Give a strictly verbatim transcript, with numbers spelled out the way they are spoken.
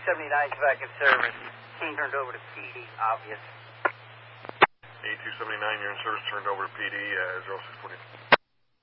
seventy-nine is back in service. Scene turned over to P D, obvious. A two seventy-nine, you're in service, turned over to P D, uh, zero six twenty.